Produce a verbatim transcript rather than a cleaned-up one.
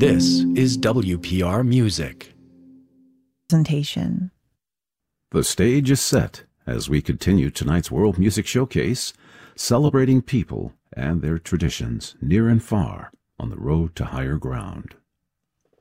This is W P R Music. Presentation. The stage is set as we continue tonight's World Music Showcase, celebrating people and their traditions near and far on the road to higher ground.